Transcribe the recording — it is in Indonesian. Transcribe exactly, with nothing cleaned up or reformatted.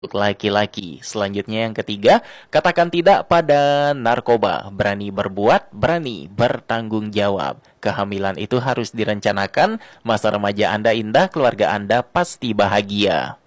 Untuk laki-laki. Selanjutnya yang ketiga, katakan tidak pada narkoba. Berani berbuat, berani bertanggung jawab. Kehamilan itu harus direncanakan. Masa remaja Anda indah, keluarga Anda pasti bahagia.